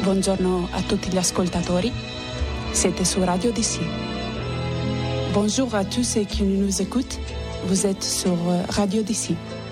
Buongiorno a tutti gli ascoltatori, siete su Radio DC. Bonjour à tous ceux qui nous écoutent, vous êtes sur Radio DC.